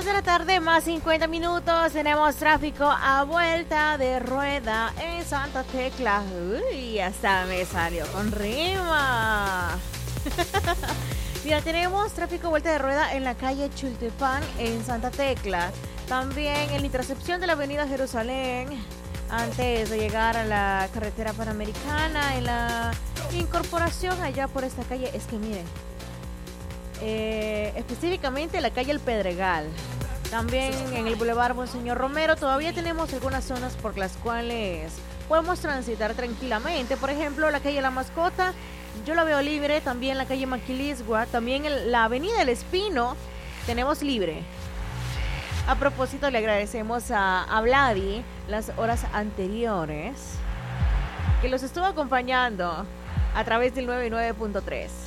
2 de la tarde más 50 minutos. Tenemos tráfico a vuelta de rueda en Santa Tecla. Uy, hasta me salió con rima. Mira, tenemos tráfico a vuelta de rueda en la calle Chultepán en Santa Tecla. También en la intersección de la avenida Jerusalén, antes de llegar a la carretera panamericana, en la incorporación allá por esta calle. Es que miren, específicamente la calle El Pedregal. También en el Boulevard Monseñor Romero todavía tenemos algunas zonas por las cuales podemos transitar tranquilamente. Por ejemplo, la calle La Mascota, yo la veo libre. También la calle Maquilisgua, también la avenida El Espino tenemos libre. A propósito, le agradecemos a Vladi las horas anteriores que los estuvo acompañando a través del 99.3.